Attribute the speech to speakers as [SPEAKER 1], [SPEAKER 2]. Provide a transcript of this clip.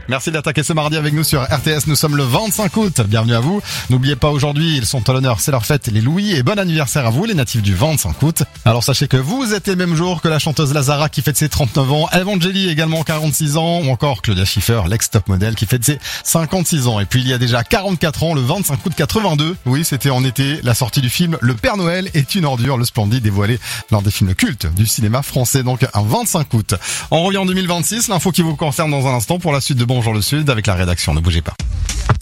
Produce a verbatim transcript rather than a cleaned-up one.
[SPEAKER 1] Merci d'attaquer ce mardi avec nous sur R T S. Nous sommes le vingt-cinq août. Bienvenue à vous. N'oubliez pas aujourd'hui, ils sont à l'honneur. C'est leur fête, les Louis. Et bon anniversaire à vous, les natifs du vingt-cinq août. Alors sachez que vous êtes les mêmes jours que la chanteuse Lazara qui fête ses trente-neuf ans. Evangélie également quarante-six ans. Ou encore Claudia Schiffer, l'ex-top modèle qui fête ses cinquante-six ans. Et puis il y a déjà quarante-quatre ans, le vingt-cinq août quatre-vingt-deux. Oui, c'était en été, la sortie du film Le Père Noël est une ordure. Le Splendide dévoilé l'un des films cultes du cinéma français. Donc un vingt-cinq août. On revient en deux mille vingt-six. L'info qui vous concerne dans un instant pour la suite de Bonjour le Sud avec la rédaction. Ne bougez pas.